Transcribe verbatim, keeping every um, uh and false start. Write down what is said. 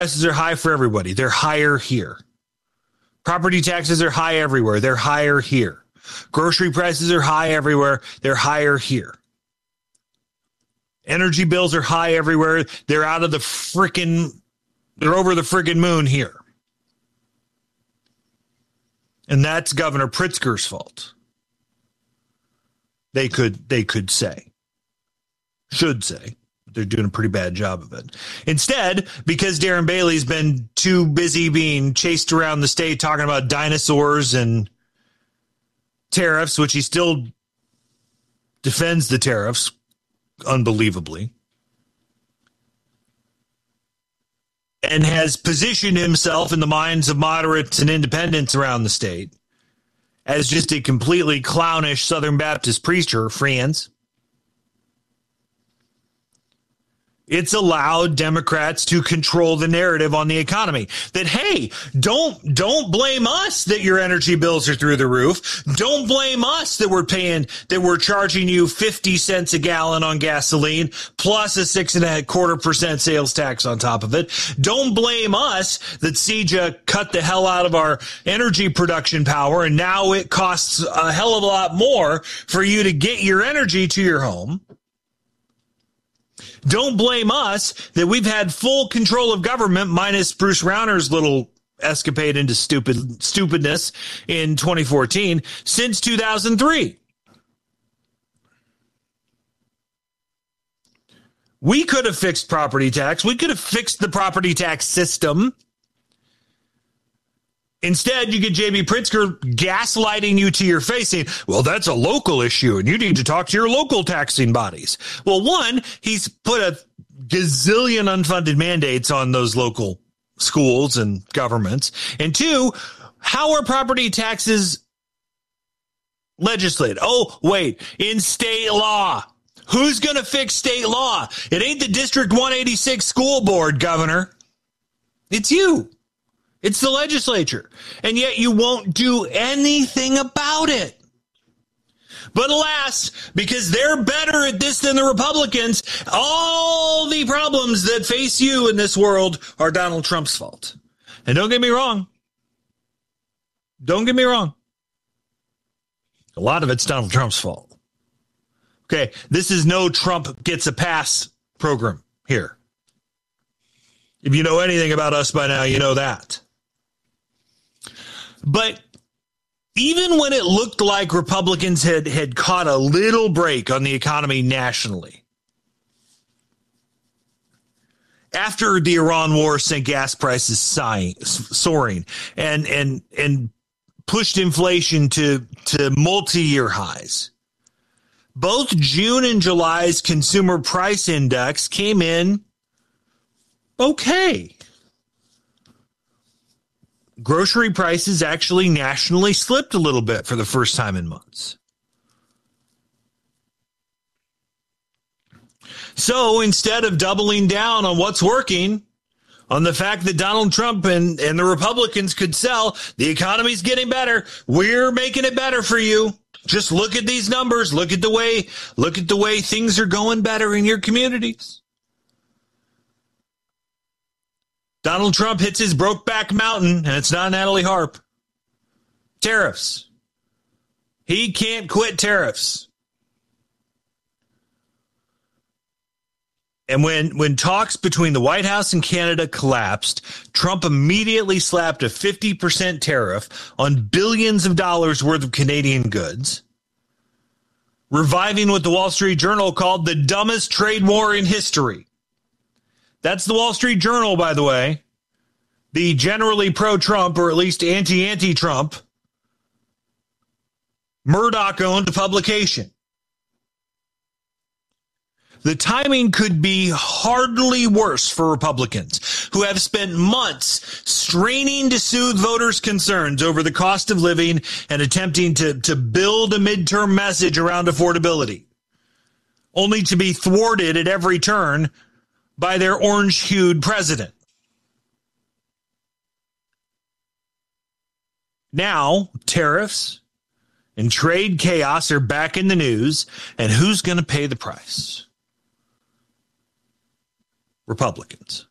prices are high for everybody. They're higher here. Property taxes are high everywhere. They're higher here. Grocery prices are high everywhere. They're higher here. Energy bills are high everywhere. They're out of the frickin', they're over the friggin' moon here. And that's Governor Pritzker's fault. They could, they could say, should say, they're doing a pretty bad job of it. Instead, because Darren Bailey's been too busy being chased around the state talking about dinosaurs and tariffs, which he still defends the tariffs, unbelievably, and has positioned himself in the minds of moderates and independents around the state as just a completely clownish Southern Baptist preacher, friends. It's allowed Democrats to control the narrative on the economy that, hey, don't don't blame us that your energy bills are through the roof. Don't blame us that we're paying, that we're charging you fifty cents a gallon on gasoline plus a six and a quarter percent sales tax on top of it. Don't blame us that C J A cut the hell out of our energy production power and now it costs a hell of a lot more for you to get your energy to your home. Don't blame us that we've had full control of government, minus Bruce Rauner's little escapade into stupid stupidness in twenty fourteen, since two thousand three. We could have fixed property tax. We could have fixed the property tax system. Instead, you get J B Pritzker gaslighting you to your face saying, well, that's a local issue and you need to talk to your local taxing bodies. Well, one, he's put a gazillion unfunded mandates on those local schools and governments. And two, how are property taxes legislated? Oh, wait, in state law. Who's going to fix state law? It ain't the District one eighty-six school board, Governor. It's you. It's the legislature, and yet you won't do anything about it. But alas, because they're better at this than the Republicans, all the problems that face you in this world are Donald Trump's fault. And don't get me wrong. Don't get me wrong. A lot of it's Donald Trump's fault. Okay, this is no Trump gets a pass program here. If you know anything about us by now, you know that. But even when it looked like Republicans had, had caught a little break on the economy nationally, after the Iran war sent gas prices sighing, soaring and and and pushed inflation to, to multi-year highs, both June and July's consumer price index came in okay. Grocery prices actually nationally slipped a little bit for the first time in months. So instead of doubling down on what's working, on the fact that Donald Trump and, and the Republicans could sell, the economy's getting better, we're making it better for you. Just look at these numbers. Look at the way, look at the way things are going better in your communities. Donald Trump hits his Brokeback Mountain, and it's not Natalie Harp. Tariffs. He can't quit tariffs. And when, when talks between the White House and Canada collapsed, Trump immediately slapped a fifty percent tariff on billions of dollars worth of Canadian goods, reviving what the Wall Street Journal called the dumbest trade war in history. That's the Wall Street Journal, by the way, the generally pro-Trump, or at least anti-anti-Trump, Murdoch-owned publication. The timing could be hardly worse for Republicans, who have spent months straining to soothe voters' concerns over the cost of living and attempting to, to build a midterm message around affordability, only to be thwarted at every turn by their orange-hued president. Now, tariffs and trade chaos are back in the news, and who's going to pay the price? Republicans.